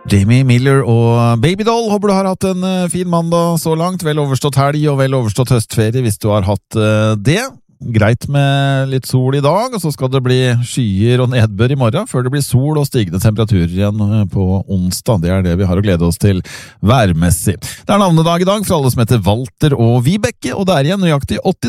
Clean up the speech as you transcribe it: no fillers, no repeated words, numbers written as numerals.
Jamie Miller og Babydoll, håper du har hatt en fin mandag så langt. Vel overstått helg og vel overstått høstferie hvis du har hatt det. Greit med litt sol i dag, og så skal det bli skyer og nedbør i morgen, før det blir sol og stigende temperaturer igjen på onsdag. Det er det vi har å glede oss til værmessig. Det er navnedag i dag for alle som heter Walter og Vibeke, og det er igjen nøyaktig 80